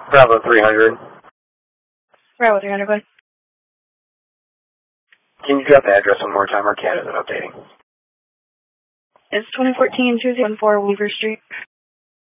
Bravo 300. Bravo 300, go ahead. Can you drop the address one more time, or CAD isn't updating? It's 2014-2014 Weaver Street.